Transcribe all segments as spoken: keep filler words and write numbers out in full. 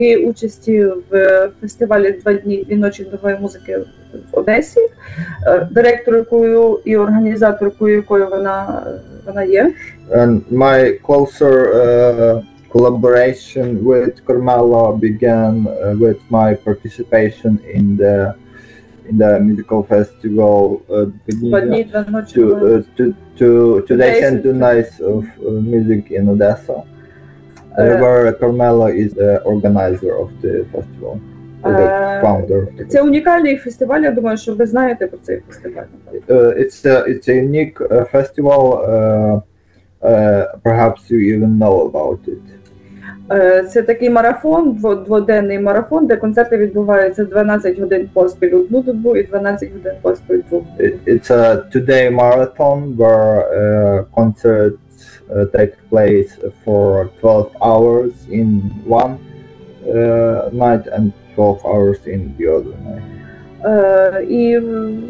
участі в фестивалі «Два дні віночі нової музики» в Одесі, директоркою і організаторкою якою вона, вона є. And my closer uh, collaboration with Carmela began uh, with my participation in the in the musical festival uh, to, uh, to, to, two days and two nights of uh, music in Odessa, uh, where Carmela is the organizer of the festival, uh, the founder. Це унікальний фестиваль, я думаю, що ви знаєте про цей фестиваль. Uh, it's, a, it's a unique uh, festival, uh, uh, perhaps you even know about it. Це такий марафон, дводенний марафон, де концерти відбуваються дванадцять годин поспіль одну добу і дванадцять годин поспіль другу. It's a two-day marathon where uh, concerts uh, take place for twelve hours in one uh, night and twelve hours in the other night. Uh, і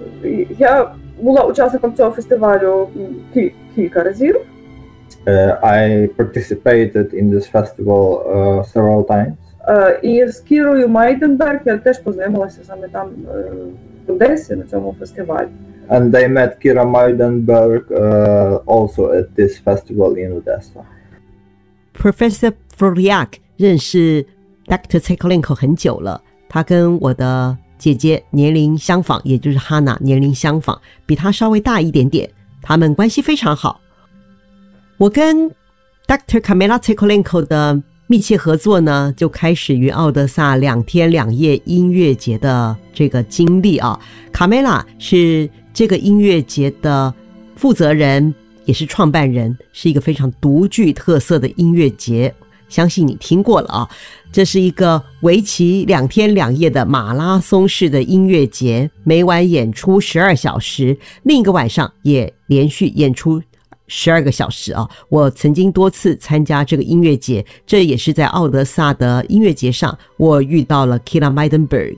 я була учасником цього фестивалю кілька разів. Uh, I participated in this festival uh, several times. Uh, і з Кірою Майденберг я теж познайомилася саме там uh, в Одесі на цьому фестивалі. And I met Kira Maidenberg uh, also at this festival in Odessa. Professor Floryak 认识 Doctor Tsykolenko 很久了，他跟我的姐姐年龄相仿，也就是 Hanna 年龄相仿，比她稍微大一点点，他们关系非常好。我跟 Doctor Carmela Tsykolenko 的密切合作呢，就开始于奥德萨两天两夜音乐节的这个经历啊。Carmela 是这个音乐节的负责人，也是创办人，是一个非常独具特色的音乐节，相信你听过了啊。这是一个为期两天两夜的马拉松式的音乐节，每晚演出十二小时，另一个晚上也连续演出十二个小时啊！我曾经多次参加这个音乐节，这也是在奥德萨的音乐节上，我遇到了 Kira Maidenberg。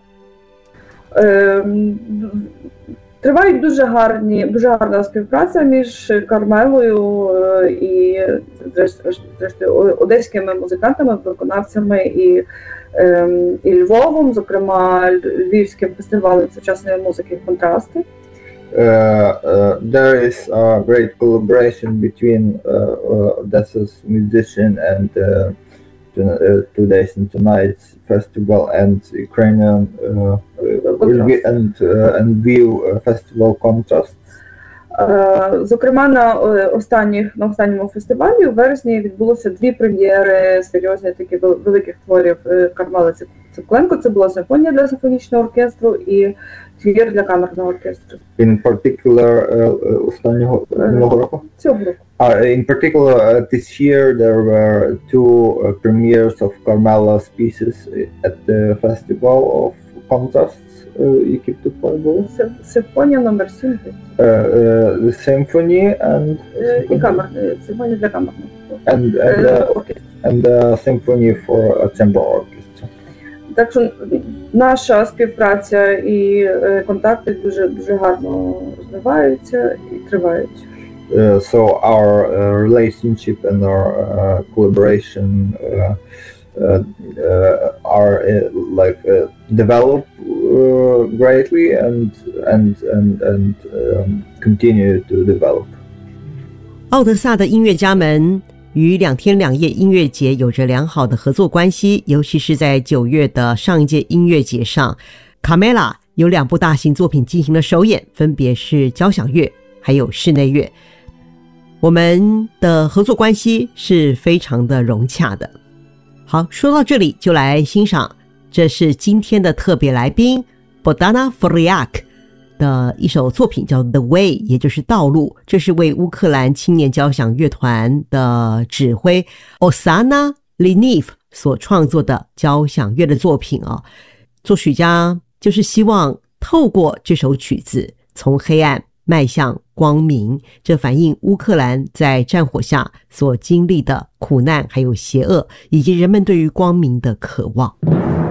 Ем, тривають дуже гарні, дуже гарна співпраця між Кармелою і зрештою одеськими музикантами, виконавцями і, ем, і Львовом, зокрема Львівським фестивалем сучасної музики «Контрасти». Uh, uh, there is a great collaboration between uh, uh, Odessa's musician and uh, Two Days and Two Nights festival and Ukrainian uh, uh, and uh, and View uh, festival Contrasts. Uh, зокрема, на останніх на останньому фестивалі у вересні відбулося дві прем'єри серйозних таких великих творів Кармели Цикленко. Це була симфонія для симфонічного оркестру і твір для камерного оркестру. In particular, uh, останнього року? Цього року. Uh, in particular, uh, this year there were two uh, premieres of Carmela's pieces at the festival of Contrasts. Які б тут були? Симфонія номер сім. The symphony and... І камерна, симфонія для камерного. And, and, uh, and the symphony for a chamber orchestra. Так що наша співпраця і контакти дуже, дуже гарно розвиваються і тривають. Uh, so our uh, relationship and our uh, collaboration uh, uh, uh, are uh, like uh, develop uh, greatly and and and and um, continue to develop. 奥德萨的音乐家们与两天两夜音乐节有着良好的合作关系，尤其是在九月的上一届音乐节上，卡梅拉有两部大型作品进行了首演，分别是交响乐还有室内乐。我们的合作关系是非常的融洽的。好，说到这里就来欣赏，这是今天的特别来宾 Bogdana Floryak 的一首作品叫 The Way， 也就是道路，这是为乌克兰青年交响乐团的指挥 Oksana Liniv 所创作的交响乐的作品啊。作曲家就是希望透过这首曲子从黑暗迈向光明，这反映乌克兰在战火下所经历的苦难还有邪恶，以及人们对于光明的渴望。